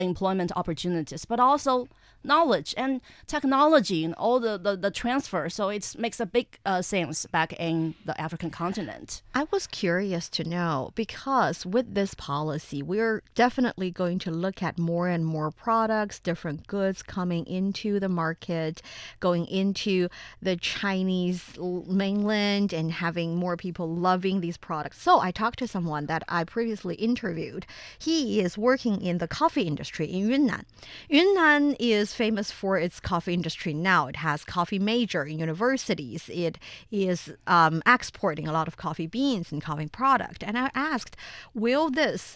employment opportunities, but also knowledge and technology and all the transfer. So it makes a big sense back in the African continent. I was curious to know, because with this policy, we're definitely going to look at more and more products, different goods coming into the market, going into the Chinese mainland and having more people loving these products. So I talked to someone that I previously interviewed. He is working in the coffee industry in Yunnan. Yunnan is famous for its coffee industry now. It has coffee major universities. It is exporting a lot of coffee beans and coffee product. And I asked, will this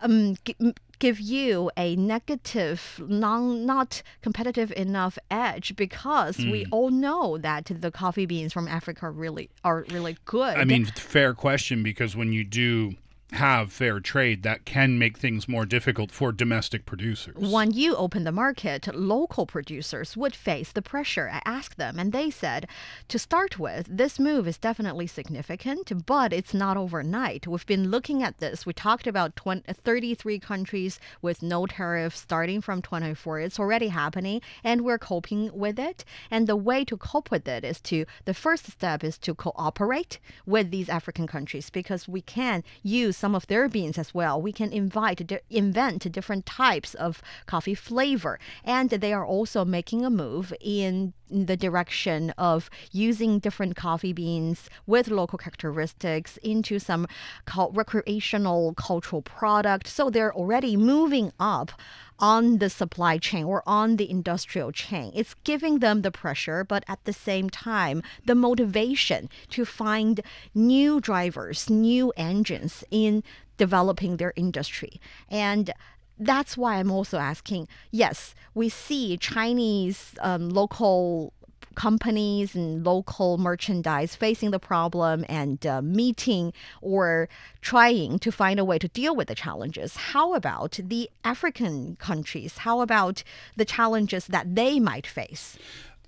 give you a negative, not competitive enough edge? Because we all know that the coffee beans from Africa are really good. I mean, fair question, because when you do have fair trade, that can make things more difficult for domestic producers. When you open the market, local producers would face the pressure. I asked them, and they said, to start with, this move is definitely significant, but it's not overnight. We've been looking at this. We talked about 33 countries with no tariffs starting from 24. It's already happening, and we're coping with it. And the way to cope with it is the first step is to cooperate with these African countries, because we can use some of their beans as well. We can invent different types of coffee flavor. And they are also making a move in the direction of using different coffee beans with local characteristics into some recreational cultural product. So they're already moving up on the supply chain or on the industrial chain. It's giving them the pressure, but at the same time, the motivation to find new drivers, new engines in developing their industry. And that's why I'm also asking, yes, we see Chinese local companies and local merchandise facing the problem and meeting or trying to find a way to deal with the challenges. How about the African countries? How about the challenges that they might face?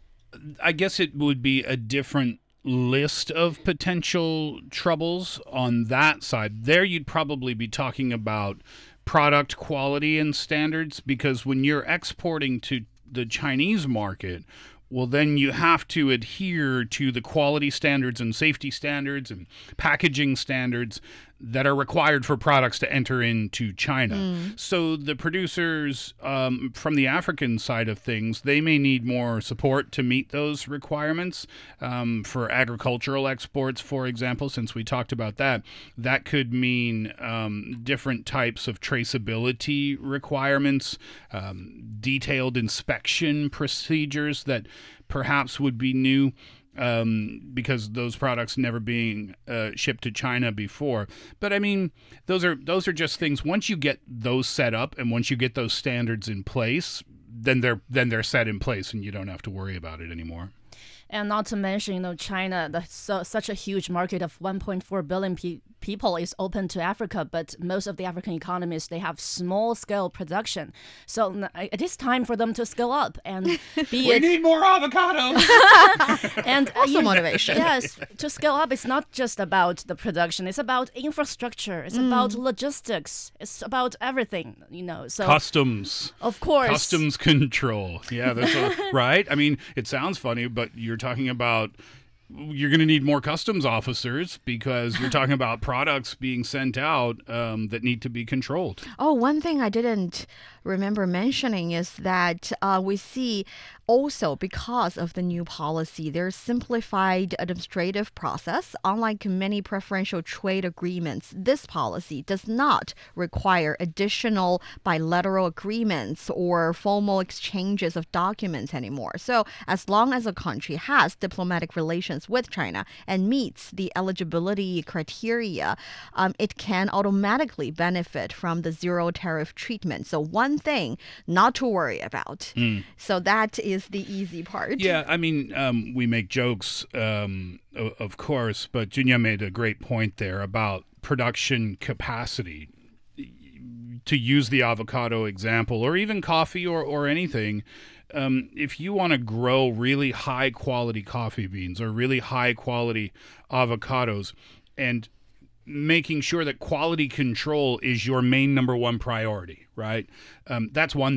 I guess it would be a different list of potential troubles on that side. There you'd probably be talking about product quality and standards, because when you're exporting to the Chinese market, well, then you have to adhere to the quality standards and safety standards and packaging standards that are required for products to enter into China. So the producers from the African side of things, they may need more support to meet those requirements for agricultural exports, for example, since we talked about that. That could mean different types of traceability requirements, detailed inspection procedures that perhaps would be new, because those products never being shipped to China before. But I mean, those are just things. Once you get those set up and once you get those standards in place, then they're set in place and you don't have to worry about it anymore. And not to mention, China, such a huge market of 1.4 billion people is open to Africa, but most of the African economies, they have small-scale production. So it is time for them to scale up and We need more avocado! And also motivation. Yes, to scale up, it's not just about the production. It's about infrastructure. It's about logistics. It's about everything, So Customs. Of course. Customs control. Yeah, that's right. I mean, it sounds funny, but you're talking about you're going to need more customs officers because you're talking about products being sent out that need to be controlled. Oh, one thing I didn't remember mentioning is that we see also, because of the new policy, there's simplified administrative process. Unlike many preferential trade agreements, this policy does not require additional bilateral agreements or formal exchanges of documents anymore. So as long as a country has diplomatic relations with China and meets the eligibility criteria, it can automatically benefit from the zero tariff treatment. So one thing not to worry about. So that is the easy part. Yeah, I mean, we make jokes, of course, but Junya made a great point there about production capacity. To use the avocado example, or even coffee or anything, if you want to grow really high-quality coffee beans or really high-quality avocados, and making sure that quality control is your main number one priority, right? That's one